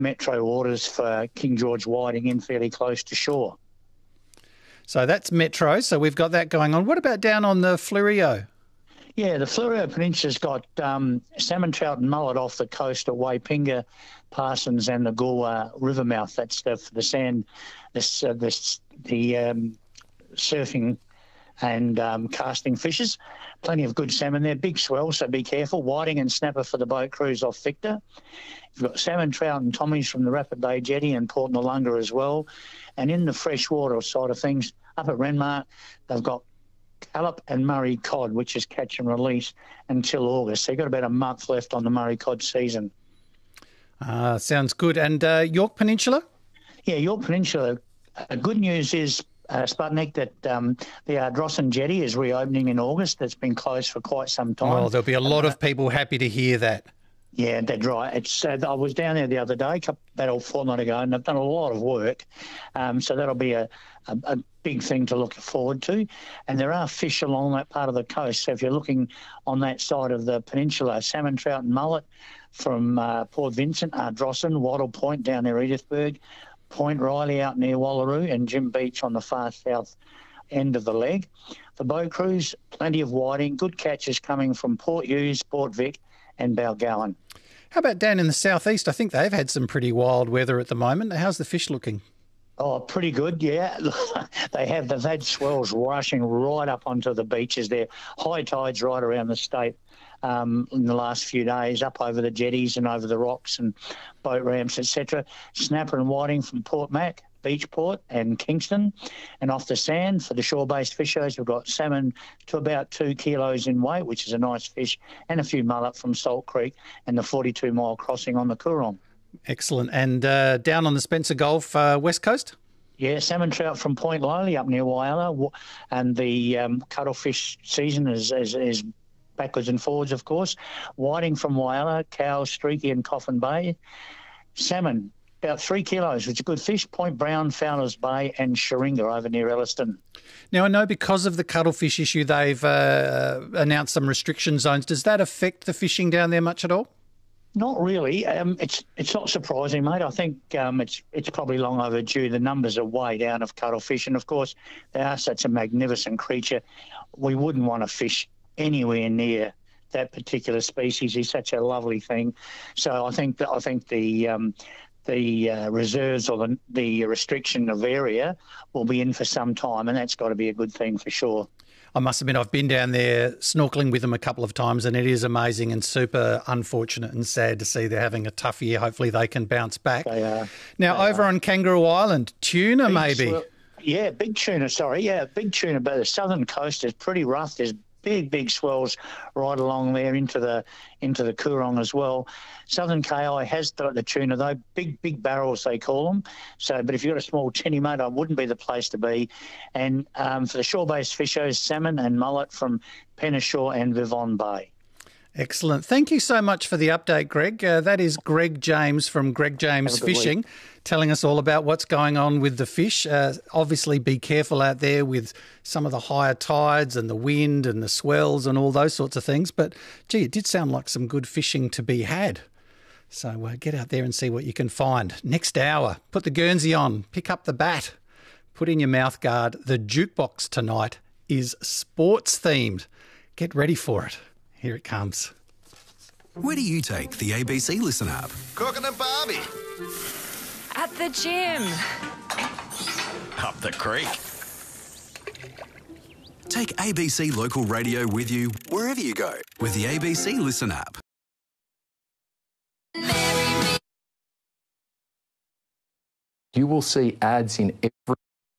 metro orders for King George whiting in fairly close to shore. So that's metro, so we've got that going on. What about down on the Fleurieu? Yeah, the Fleurieu Peninsula's got salmon, trout and mullet off the coast of Waipinga, Parsons and the Goolwa River mouth. That's the sand, the surfing and casting fishes. Plenty of good salmon there. Big swell, so be careful. Whiting and snapper for the boat cruise off Victor. You've got salmon, trout and tommies from the Rapid Bay Jetty and Port Noarlunga as well. And in the freshwater side of things, up at Renmark, they've got Callop and Murray cod, which is catch and release until August. So you've got about a month left on the Murray cod season. Sounds good. And York Peninsula? Yeah, York Peninsula. Good news is, Sputnik, that the Ardrossan Jetty is reopening in August. It's been closed for quite some time. Oh, there'll be a lot of people happy to hear that. Yeah, that's right. It's I was down there the other day, about a fortnight ago, and they've done a lot of work. So that'll be a big thing to look forward to. And there are fish along that part of the coast. So if you're looking on that side of the peninsula, salmon, trout and mullet from Port Vincent, Ardrossan, Wattle Point down near Edithburgh, Point Riley out near Wallaroo, and Jim Beach on the far south end of the leg. The boat cruise, plenty of whiting, good catches coming from Port Hughes, Port Vic and Balgowan. How about down in the southeast? I think they've had some pretty wild weather at the moment. How's the fish looking? Oh, pretty good, yeah. They've had swells rushing right up onto the beaches there. High tides right around the state in the last few days, up over the jetties and over the rocks and boat ramps, etc. Snapper and whiting from Port Mac, Beachport and Kingston. And off the sand for the shore-based fishers, we've got salmon to about 2 kilos in weight, which is a nice fish, and a few mullet from Salt Creek and the 42-mile crossing on the Coorong. Excellent. And down on the Spencer Gulf west coast? Yeah, salmon trout from Point Lily up near Whyalla, and the cuttlefish season is backwards and forwards, of course. Whiting from Whyalla, Cowes, Streaky and Coffin Bay. Salmon, about 3 kilos, which is a good fish. Point Brown, Fowler's Bay and Sharinga over near Elliston. Now, I know because of the cuttlefish issue, they've announced some restriction zones. Does that affect the fishing down there much at all? Not really. It's not surprising, mate. I think it's probably long overdue. The numbers are way down of cuttlefish, and of course they are such a magnificent creature. We wouldn't want to fish anywhere near that particular species. He's such a lovely thing. So I think the reserves or the restriction of area will be in for some time, and that's got to be a good thing for sure. I must admit, I've been down there snorkelling with them a couple of times, and it is amazing and super unfortunate and sad to see they're having a tough year. Hopefully they can bounce back. They are. Now, over on Kangaroo Island, tuna maybe? Big tuna, sorry. Yeah, big tuna, but the southern coast is pretty rough. There's big swells right along there into the Coorong as well. Southern KI has the tuna though, big barrels they call them. So, but if you've got a small tinny, mate, I wouldn't be the place to be. And for the shore-based fishers, salmon and mullet from Penashore and Vivon Bay. Excellent. Thank you so much for the update, Greg. That is Greg James from Greg James Fishing, telling us all about what's going on with the fish. Obviously, be careful out there with some of the higher tides and the wind and the swells and all those sorts of things. But, gee, it did sound like some good fishing to be had. So get out there and see what you can find. Next hour, put the Guernsey on, pick up the bat, put in your mouth guard. The jukebox tonight is sports themed. Get ready for it. Here it comes. Where do you take the ABC Listen app? Cooking a Barbie. At the gym. Up the creek. Take ABC Local Radio with you wherever you go with the ABC Listen app. You will see ads in every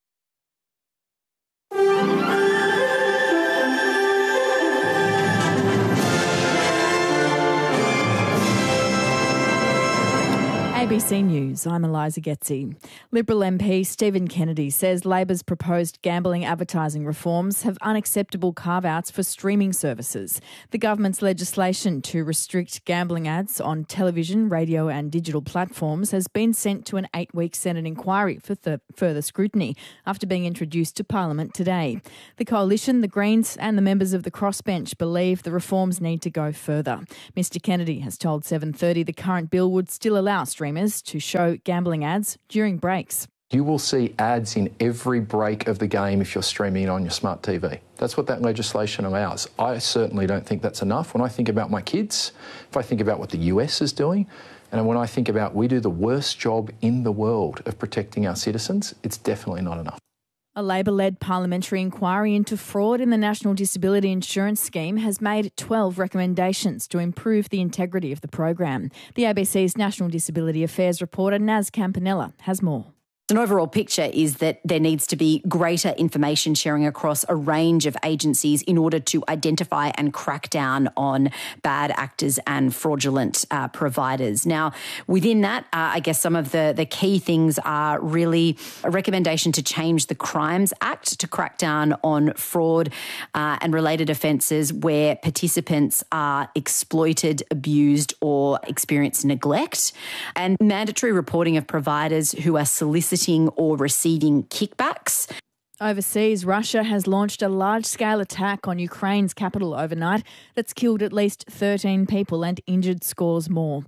ABC News, I'm Eliza Getzi. Liberal MP Stephen Kennedy says Labor's proposed gambling advertising reforms have unacceptable carve-outs for streaming services. The government's legislation to restrict gambling ads on television, radio and digital platforms has been sent to an 8-week Senate inquiry for further scrutiny after being introduced to Parliament today. The Coalition, the Greens and the members of the Crossbench believe the reforms need to go further. Mr Kennedy has told 7:30 the current bill would still allow streamers streamers to show gambling ads during breaks. You will see ads in every break of the game if you're streaming it on your smart TV. That's what that legislation allows. I certainly don't think that's enough. When I think about my kids, if I think about what the US is doing, and when I think about we do the worst job in the world of protecting our citizens, it's definitely not enough. A Labor-led parliamentary inquiry into fraud in the National Disability Insurance Scheme has made 12 recommendations to improve the integrity of the program. The ABC's National Disability Affairs reporter Naz Campanella has more. An overall picture is that there needs to be greater information sharing across a range of agencies in order to identify and crack down on bad actors and fraudulent providers. Now, within that, I guess some of the key things are really a recommendation to change the Crimes Act to crack down on fraud and related offences where participants are exploited, abused or experience neglect, and mandatory reporting of providers who are soliciting or receiving kickbacks. Overseas, Russia has launched a large-scale attack on Ukraine's capital overnight that's killed at least 13 people and injured scores more.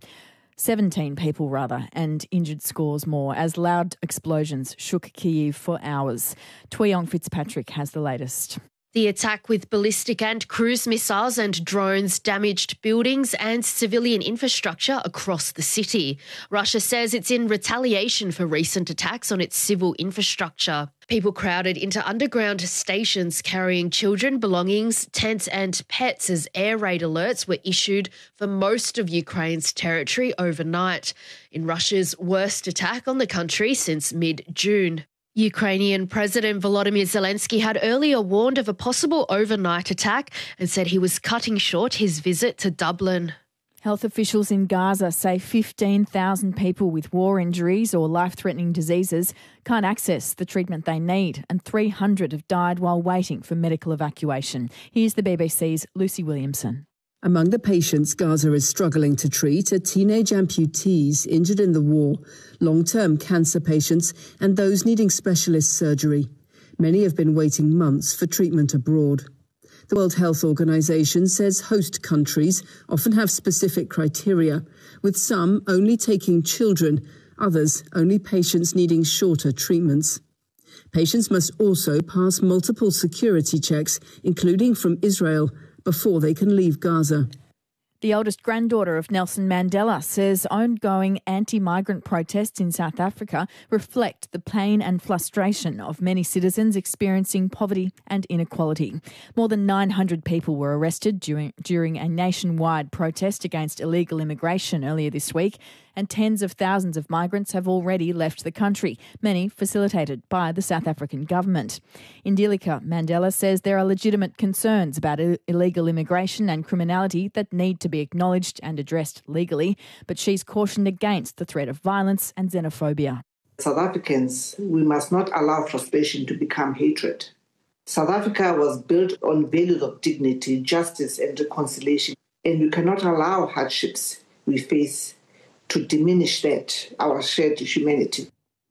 17 people, rather, and injured scores more as loud explosions shook Kyiv for hours. Tuyong Fitzpatrick has the latest. The attack with ballistic and cruise missiles and drones damaged buildings and civilian infrastructure across the city. Russia says it's in retaliation for recent attacks on its civil infrastructure. People crowded into underground stations carrying children, belongings, tents and pets as air raid alerts were issued for most of Ukraine's territory overnight, in Russia's worst attack on the country since mid-June. Ukrainian President Volodymyr Zelensky had earlier warned of a possible overnight attack and said he was cutting short his visit to Dublin. Health officials in Gaza say 15,000 people with war injuries or life-threatening diseases can't access the treatment they need, and 300 have died while waiting for medical evacuation. Here's the BBC's Lucy Williamson. Among the patients Gaza is struggling to treat are teenage amputees injured in the war, long-term cancer patients and those needing specialist surgery. Many have been waiting months for treatment abroad. The World Health Organization says host countries often have specific criteria, with some only taking children, others only patients needing shorter treatments. Patients must also pass multiple security checks, including from Israel, before they can leave Gaza. The oldest granddaughter of Nelson Mandela says ongoing anti-migrant protests in South Africa reflect the pain and frustration of many citizens experiencing poverty and inequality. More than 900 people were arrested during a nationwide protest against illegal immigration earlier this week, and tens of thousands of migrants have already left the country, many facilitated by the South African government. Indilika Mandela says there are legitimate concerns about illegal immigration and criminality that need to be acknowledged and addressed legally, but she's cautioned against the threat of violence and xenophobia. South Africans, we must not allow frustration to become hatred. South Africa was built on values of dignity, justice and reconciliation, and we cannot allow hardships we face to diminish that, our shared humanity.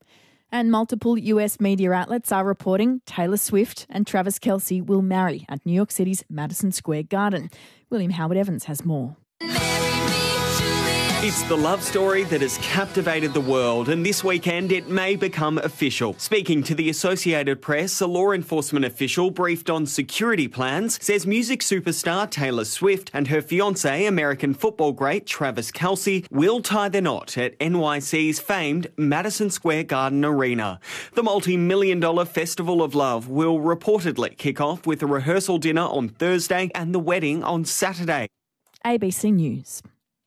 And multiple US media outlets are reporting Taylor Swift and Travis Kelce will marry at New York City's Madison Square Garden. William Howard Evans has more. It's the love story that has captivated the world, and this weekend it may become official. Speaking to the Associated Press, a law enforcement official briefed on security plans says music superstar Taylor Swift and her fiancé, American football great Travis Kelce, will tie the knot at NYC's famed Madison Square Garden Arena. The multi-million-dollar Festival of Love will reportedly kick off with a rehearsal dinner on Thursday and the wedding on Saturday. ABC News.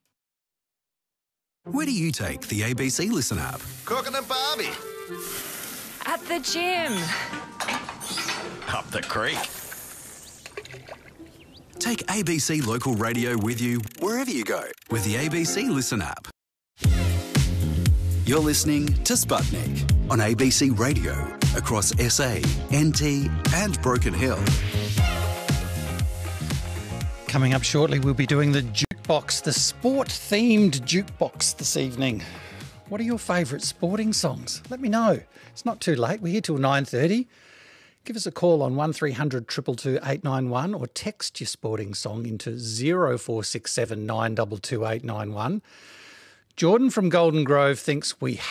Where do you take the ABC Listen app? Cooking at Barbie. At the gym. Up the creek. Take ABC Local Radio with you wherever you go with the ABC Listen app. You're listening to Sputnik on ABC Radio across SA, NT and Broken Hill. Coming up shortly, we'll be doing the jukebox, the sport-themed jukebox this evening. What are your favourite sporting songs? Let me know. It's not too late. We're here till 9:30. Give us a call on 1300 222 891 or text your sporting song into 0467 922 891. Jordan from Golden Grove thinks we